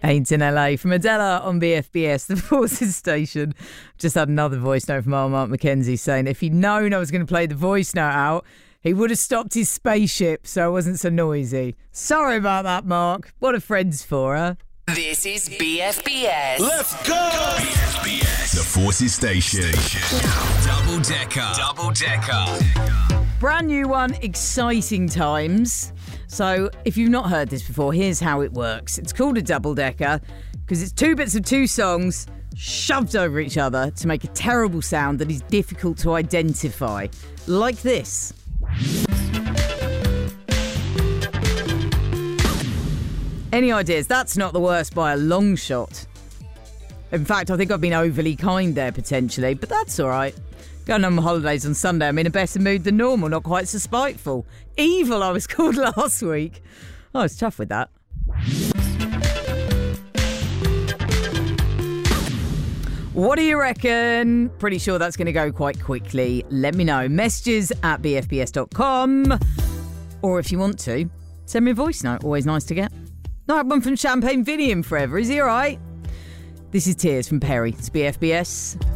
Ain't in LA from Adela on BFBS, the Forces station. Just had another voice note from Mark McKenzie saying, if he'd known I was going to play the voice note out, he would have stopped his spaceship so it wasn't so noisy. Sorry about that, Mark. What are friends for, huh? This is BFBS. Let's go! BFBS, the Forces station. Double Decker. Brand new one, exciting times. So if you've not heard this before, here's how it works. It's called a double decker because it's two bits of two songs shoved over each other to make a terrible sound that is difficult to identify. Like this. Any ideas? That's not the worst by a long shot. In fact, I think I've been overly kind there potentially, but that's all right. Going on my holidays on Sunday, I'm in a better mood than normal, not quite so spiteful. Evil, I was called last week. I was tough with that. What do you reckon? Pretty sure that's going to go quite quickly. Let me know. Messages at bfbs.com. Or if you want to, send me a voice note. Always nice to get. Not had one from Champagne Vinny in forever. Is he all right? This is Tears from Perry. It's BFBS.